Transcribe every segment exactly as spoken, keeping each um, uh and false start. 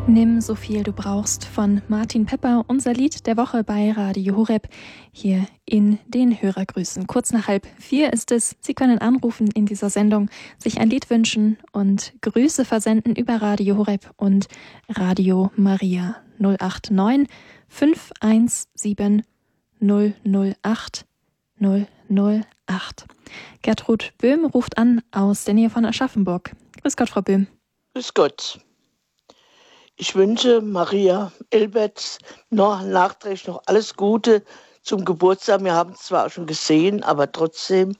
Nimm so viel du brauchst von Martin Pepper, unser Lied der Woche bei Radio Horeb, hier in den Hörergrüßen. Kurz nach halb vier ist es. Sie können anrufen in dieser Sendung, sich ein Lied wünschen und Grüße versenden über Radio Horeb und Radio Maria. null acht neun fünf eins sieben null null acht null null acht. Gertrud Böhm ruft an aus der Nähe von Aschaffenburg. Grüß Gott, Frau Böhm. Grüß Gott. Ich wünsche Maria Elberts noch nachträglich noch alles Gute zum Geburtstag. Wir haben es zwar auch schon gesehen, aber trotzdem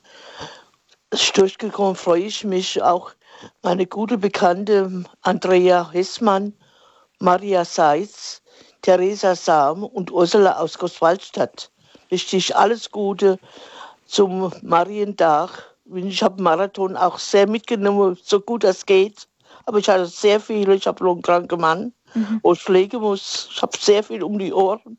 ist durchgekommen, freue ich mich. Auch meine gute Bekannte Andrea Hessmann, Maria Seitz, Theresa Sam und Ursula aus Großwaldstadt. Richtig alles Gute zum Marientag. Ich habe Marathon auch sehr mitgenommen, so gut es geht. Aber ich hatte sehr viel, ich habe noch einen kranken Mann, mhm. wo ich pflegen muss. Ich habe sehr viel um die Ohren.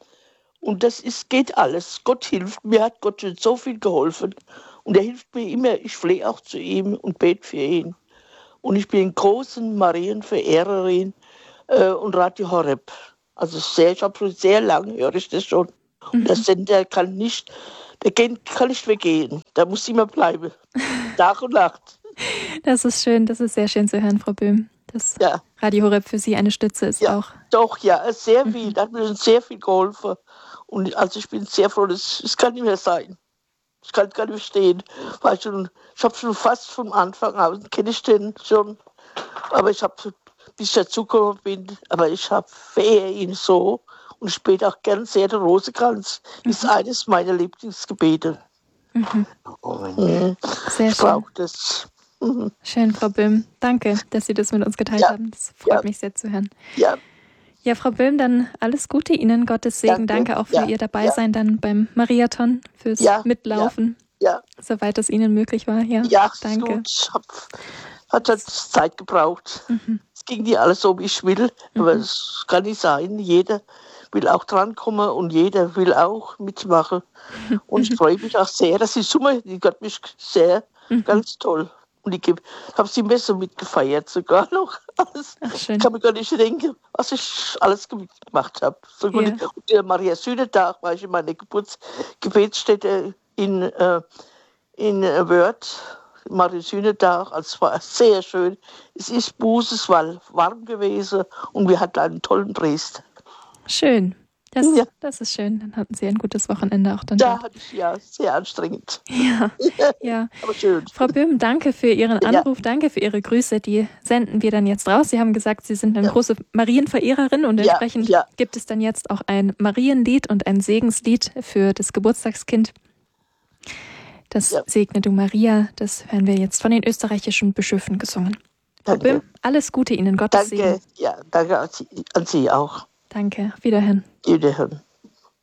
Und das ist, geht alles. Gott hilft mir, hat Gott schon so viel geholfen. Und er hilft mir immer. Ich flehe auch zu ihm und bete für ihn. Und ich bin eine große Marienverehrerin äh, und Radio Horeb. Also sehr, ich habe schon sehr lange, höre ich das schon. Mhm. Und der Sender kann nicht, der kann nicht weggehen. Der muss immer bleiben. Tag und Nacht. Das ist schön, das ist sehr schön zu hören, Frau Böhm. Dass ja. Radio Horeb für Sie eine Stütze ist ja, auch. Doch, ja, sehr viel. Mhm. Das hat mir schon sehr viel geholfen. Und also ich bin sehr froh, das, das kann nicht mehr sein. Ich kann es gar nicht verstehen. Weil ich schon, ich habe schon fast vom Anfang an, kenne ich den schon. Aber ich habe, bis ich dazugekommen bin, aber ich habe verehre ihn so. Und ich bete auch gern sehr den Rosenkranz. Mhm. Ist eines meiner Lieblingsgebete. Mhm. Mhm. Sehr ich brauche das. Schön, Frau Böhm. Danke, dass Sie das mit uns geteilt ja. haben. Das freut ja. mich sehr zu hören. Ja. Ja, Frau Böhm, dann alles Gute Ihnen. Gottes Segen. Danke, Danke auch für ja. Ihr Dabeisein ja. dann beim Mariathon, fürs ja. Mitlaufen. Ja. ja. Soweit es Ihnen möglich war. Ja, ja danke. Gut. Ich hab, hat halt Zeit gebraucht. Mhm. Es ging nicht alles so, wie ich will, mhm. aber es kann nicht sein. Jeder will auch drankommen und jeder will auch mitmachen. Mhm. Und ich freue mich auch sehr, dass die Summe, die hat mich sehr, mhm. ganz toll. Und ich habe sie mir so mitgefeiert, sogar noch. Alles. Ach, schön. Ich kann mir gar nicht denken, was ich alles gemacht habe. So gut. Ja. Und der Maria Sühnetag war ich in meiner Geburtsgebetsstätte in, äh, in Wörth. Maria Sühnetag, also es war sehr schön. Es ist Buße, es war warm gewesen und wir hatten einen tollen Priester. Schön. Das, ja. das ist schön. Dann hatten Sie ein gutes Wochenende auch dann. Da hatte ich ja sehr anstrengend. Ja, ja. Aber schön. Frau Böhm, danke für Ihren Anruf, ja. danke für Ihre Grüße. Die senden wir dann jetzt raus. Sie haben gesagt, Sie sind eine ja. große Marienverehrerin und entsprechend ja. Ja. gibt es dann jetzt auch ein Marienlied und ein Segenslied für das Geburtstagskind. Das ja. Segne du Maria, das hören wir jetzt von den österreichischen Bischöfen gesungen. Frau Böhm, alles Gute Ihnen, Gottes danke. Segen. Ja, danke an Sie, an Sie auch. Danke, auf Wiederhören. Wiederhören.